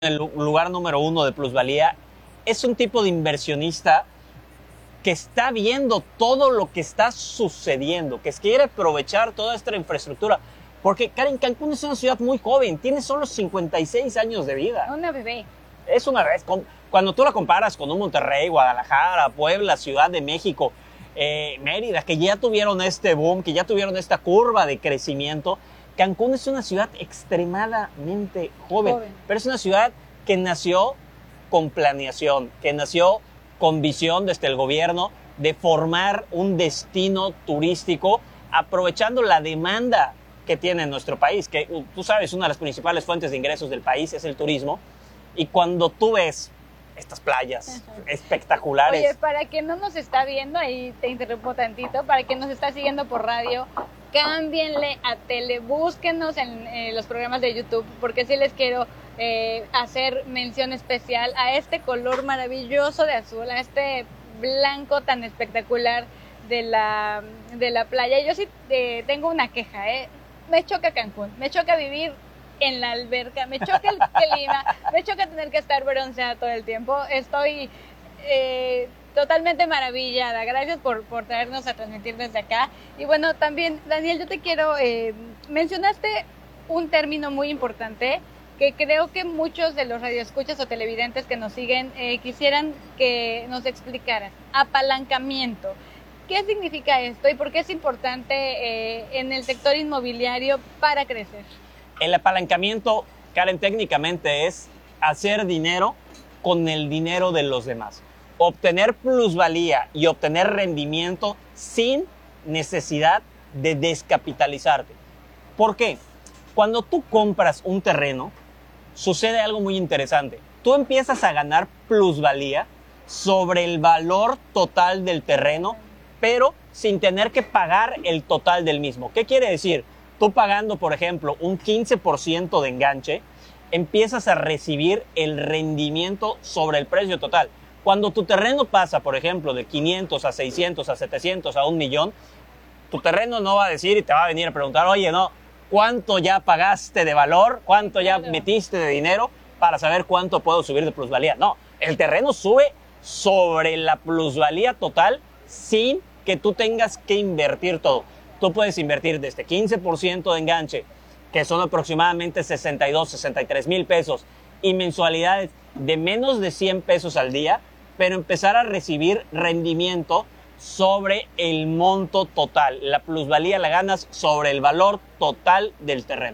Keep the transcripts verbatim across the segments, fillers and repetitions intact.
el lugar número uno de plusvalía, es un tipo de inversionista que está viendo todo lo que está sucediendo, que quiere aprovechar toda esta infraestructura. Porque, Karen, Cancún es una ciudad muy joven, tiene solo cincuenta y seis años de vida. Una bebé. Es una vez. Cuando tú la comparas con un Monterrey, Guadalajara, Puebla, Ciudad de México, eh, Mérida, que ya tuvieron este boom, que ya tuvieron esta curva de crecimiento, Cancún es una ciudad extremadamente joven, joven, pero es una ciudad que nació con planeación, que nació con visión desde el gobierno de formar un destino turístico aprovechando la demanda que tiene nuestro país, que tú sabes, una de las principales fuentes de ingresos del país es el turismo, y cuando tú ves estas playas Ajá. espectaculares. Oye, para quien no nos está viendo, ahí te interrumpo tantito, para quien nos está siguiendo por radio, cámbienle a tele, búsquenos en eh, los programas de YouTube, porque sí les quiero eh, hacer mención especial a este color maravilloso de azul, a este blanco tan espectacular de la, de la playa. Yo sí eh, tengo una queja, ¿eh? Me choca Cancún, me choca vivir en la alberca, me choca el clima, me choca tener que estar bronceada todo el tiempo. Estoy eh, totalmente maravillada. Gracias por, por traernos a transmitir desde acá. Y bueno, también, Daniel, yo te quiero, eh, mencionaste un término muy importante que creo que muchos de los radioescuchas o televidentes que nos siguen eh, quisieran que nos explicaras. Apalancamiento. ¿Qué significa esto y por qué es importante eh, en el sector inmobiliario para crecer? El apalancamiento, Karen, técnicamente es hacer dinero con el dinero de los demás. Obtener plusvalía y obtener rendimiento sin necesidad de descapitalizarte. ¿Por qué? Cuando tú compras un terreno, sucede algo muy interesante. Tú empiezas a ganar plusvalía sobre el valor total del terreno, pero sin tener que pagar el total del mismo. ¿Qué quiere decir? Tú pagando, por ejemplo, un quince por ciento de enganche, empiezas a recibir el rendimiento sobre el precio total. Cuando tu terreno pasa, por ejemplo, de quinientos a seiscientos, a setecientos, a un millón, tu terreno no va a decir y te va a venir a preguntar, oye, no, ¿cuánto ya pagaste de valor? ¿Cuánto ya metiste de dinero para saber cuánto puedo subir de plusvalía? No, el terreno sube sobre la plusvalía total sin que tú tengas que invertir todo. Tú puedes invertir desde quince por ciento de enganche, que son aproximadamente sesenta y dos, sesenta y tres mil pesos, y mensualidades de menos de cien pesos al día, pero empezar a recibir rendimiento sobre el monto total. La plusvalía la ganas sobre el valor total del terreno.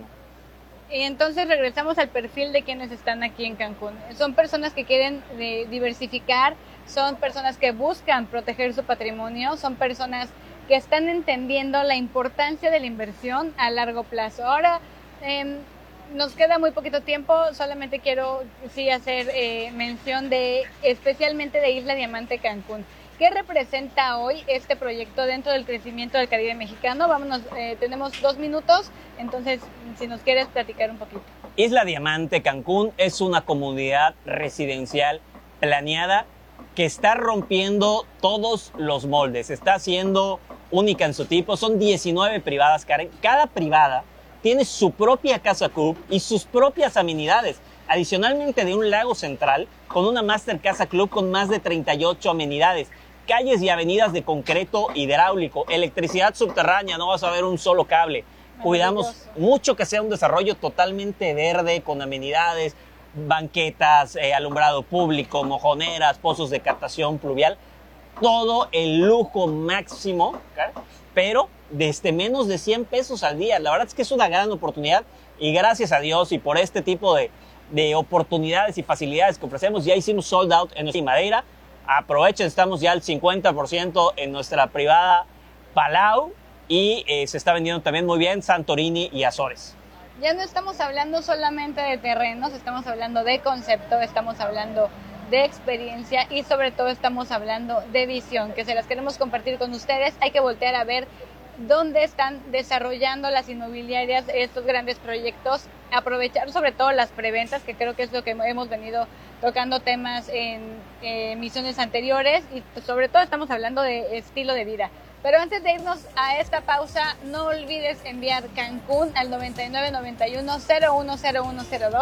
Y entonces regresamos al perfil de quienes están aquí en Cancún. Son personas que quieren eh, diversificar, son personas que buscan proteger su patrimonio, son personas que están entendiendo la importancia de la inversión a largo plazo. Ahora eh, nos queda muy poquito tiempo, solamente quiero sí hacer eh, mención de especialmente de Isla Diamante Cancún. ¿Qué representa hoy este proyecto dentro del crecimiento del Caribe mexicano? Vámonos, eh, tenemos dos minutos, entonces si nos quieres platicar un poquito. Isla Diamante Cancún es una comunidad residencial planeada que está rompiendo todos los moldes, está siendo única en su tipo. Son diecinueve privadas, Karen. Cada privada tiene su propia casa club y sus propias amenidades. Adicionalmente de un lago central con una Master Casa Club con más de treinta y ocho amenidades. Calles y avenidas de concreto hidráulico, electricidad subterránea, no vas a ver un solo cable. Cuidamos mucho que sea un desarrollo totalmente verde, con amenidades, banquetas, eh, alumbrado público, mojoneras, pozos de captación pluvial. Todo el lujo máximo, ¿okay? Pero desde menos de cien pesos al día. La verdad es que es una gran oportunidad y gracias a Dios y por este tipo de, de oportunidades y facilidades que ofrecemos, ya hicimos sold out en nuestra Madeira. Aprovechen, estamos ya al cincuenta por ciento en nuestra privada Palau y eh, se está vendiendo también muy bien Santorini y Azores. Ya no estamos hablando solamente de terrenos, estamos hablando de concepto, estamos hablando de experiencia y sobre todo estamos hablando de visión, que se las queremos compartir con ustedes. Hay que voltear a ver dónde están desarrollando las inmobiliarias estos grandes proyectos, aprovechar sobre todo las preventas, que creo que es lo que hemos venido tocando temas en eh, emisiones anteriores y sobre todo estamos hablando de estilo de vida. Pero antes de irnos a esta pausa, no olvides enviar Cancún al noventa y nueve noventa y uno cero uno cero uno cero dos.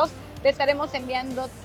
te estaremos enviando